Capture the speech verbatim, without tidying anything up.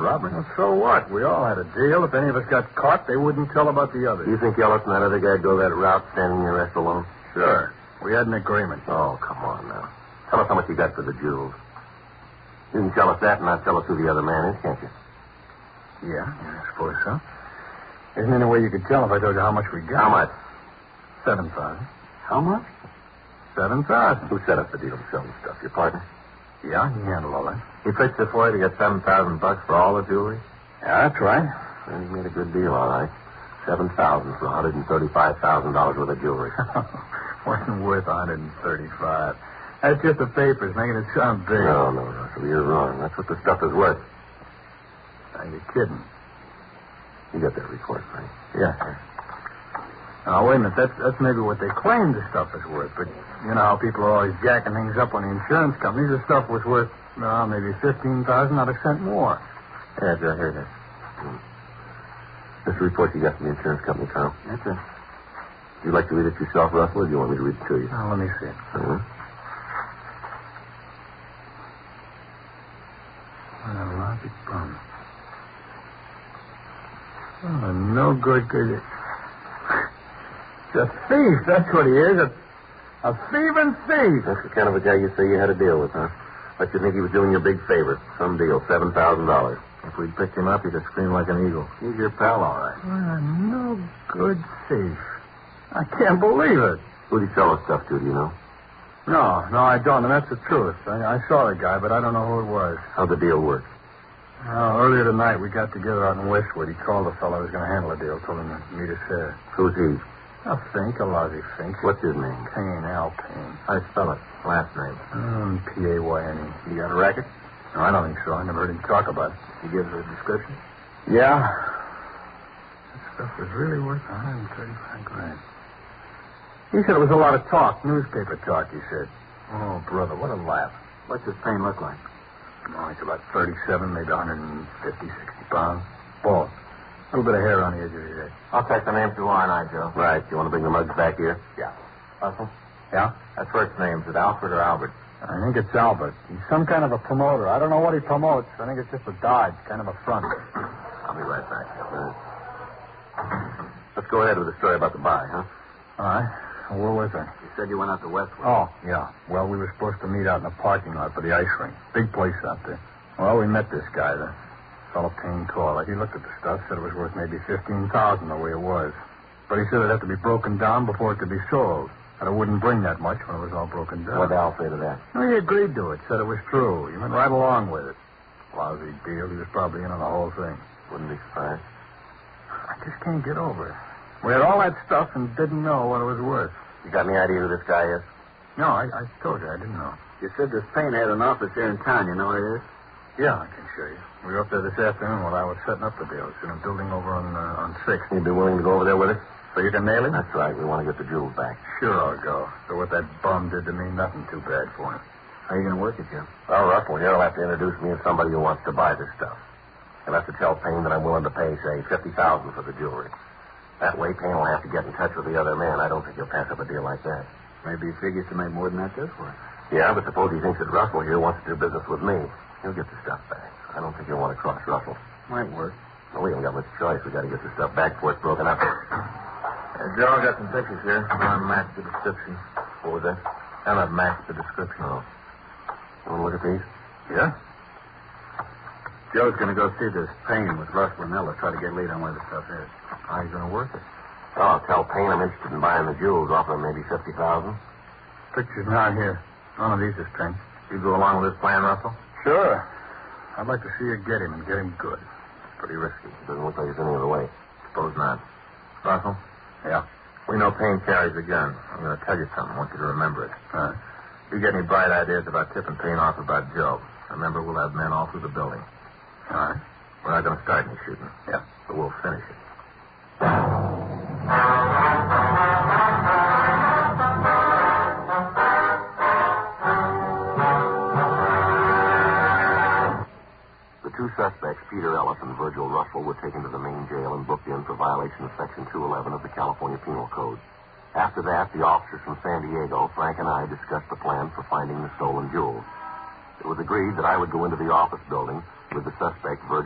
robbery. Well, so what? We all had a deal. If any of us got caught, they wouldn't tell about the others. Do you think Ellis and that other guy go that route standing there rest alone? Sure. We had an agreement. Oh, come on now. Tell us how much you got for the jewels. You can tell us that and not tell us who the other man is, can't you? Yeah, I suppose so. Isn't there any way you could tell if I told you how much we got? How much? Seven thousand. How much? Seven thousand. Who set up the deal to sell the stuff? Your partner? Yeah, he handled all that. He fixed it for you to get seven thousand bucks for all the jewelry? Yeah, that's right. Well, he made a good deal, all right. Seven thousand for one hundred and thirty-five thousand dollars worth of jewelry. Wasn't worth one hundred and thirty-five. That's just the papers making it sound big. No, no, Russell, you're wrong. That's what the stuff is worth. Are you kidding? You got that report, Frank? Yeah, sir. Now, wait a minute. That's, that's maybe what they claim the stuff is worth. But you know how people are always jacking things up on the insurance companies. The stuff was worth, well, maybe fifteen thousand dollars, not a cent more. Yeah, I heard that. Hmm. This report you got from the insurance company, Carl. That's it. Would you like to read it yourself, Russell, or do you want me to read it to you? Now, let me see it. Uh-huh. What a logic bum. Oh, no good, good. It's a thief, that's what he is. A, a thieving thief. That's the kind of a guy you say you had to deal with, huh? But you think he was doing you a big favor. Some deal, seven thousand dollars. If we'd picked him up, he'd have screamed like an eagle. He's your pal, all right. What a no good thief. I can't believe it. Who'd he sell the stuff to, do you know? No, no, I don't, and that's the truth. I, I saw the guy, but I don't know who it was. How'd the deal work? Well, earlier tonight, we got together out in Westwood. He called the fellow who was going to handle the deal, told him to meet us there. Who's he? A Fink, a lousy Fink. What's his name? Payne, Al Payne. I spell it. Last name. Um, P A Y N E. You got a racket? No, I don't think so. I never heard him talk about it. He gives a description? Yeah. That stuff was really worth one hundred thirty-five grand. He said it was a lot of talk, newspaper talk, he said. Oh, brother, what a laugh. What's his Payne look like? Oh, he's about thirty-seven, maybe one fifty, sixty pounds. Bald. A little bit of hair on the edge of his head. I'll take the name through R and I, Joe. Right. You want to bring the mugs back here? Yeah. Russell? Yeah? That first name, is it Alfred or Albert? I think it's Albert. He's some kind of a promoter. I don't know what he promotes. I think it's just a dodge, kind of a front. I'll be right back. Uh, let's go ahead with the story about the buy, huh? All right. Where was I? You said you went out to Westwood. Oh, yeah. Well, we were supposed to meet out in the parking lot for the ice rink. Big place out there. Well, we met this guy, the fellow Payne caller. He looked at the stuff, said it was worth maybe fifteen thousand dollars the way it was. But he said it'd have to be broken down before it could be sold. And it wouldn't bring that much when it was all broken down. What'd Al say to that? No, he agreed to it, said it was true. He went right along with it. Lousy deal. He was probably in on the whole thing. Wouldn't be surprised. I just can't get over it. We had all that stuff and didn't know what it was worth. You got any idea who this guy is? No, I, I told you I didn't know. You said this Payne had an office here in town. You know where it is? Yeah, I can show you. We were up there this afternoon while I was setting up the deal. It's in a building over on uh, on sixth. You'd be willing to go over there with us? So you can nail him? That's right. We want to get the jewels back. Sure, I'll go. So what that bum did to me, nothing too bad for him. How are you going to work it, Jim? Well, Russell, you'll have to introduce me as somebody who wants to buy this stuff. You'll have to tell Payne that I'm willing to pay, say, fifty thousand dollars for the jewelry. That way, Payne will have to get in touch with the other man. I don't think he'll pass up a deal like that. Maybe he figures to make more than that this way. Yeah, but suppose he thinks that Russell here wants to do business with me. He'll get the stuff back. I don't think he'll want to cross Russell. Might work. Well, we haven't got much choice. We got to get the stuff back before it's broken up. Uh, Joe, I got some pictures here. I'll match the description. What was that? I'll have matched the description. Oh. You want to look at these? Yeah? Joe's going to go see this Payne with Russell and Ella, try to get lead on where the stuff is. How are you going to work it? Oh, I'll tell Payne I'm interested in buying the jewels, offer him maybe fifty thousand dollars. Picture's not here. None of these is Payne. You go along with this plan, Russell? Sure. I'd like to see you get him and get him good. It's pretty risky. Doesn't look like there's any other way. Suppose not. Russell? Yeah? We know Payne carries a gun. I'm going to tell you something. I want you to remember it. All right. If you get any bright ideas about tipping Payne off about Joe, remember we'll have men all through the building. All right. We're not going to start any shooting. Yeah. But we'll finish it. The two suspects, Peter Ellis and Virgil Russell, were taken to the main jail and booked in for violation of Section two eleven of the California Penal Code. After that, the officers from San Diego, Frank and I, discussed the plan for finding the stolen jewels. It was agreed that I would go into the office building with the suspect, Virgil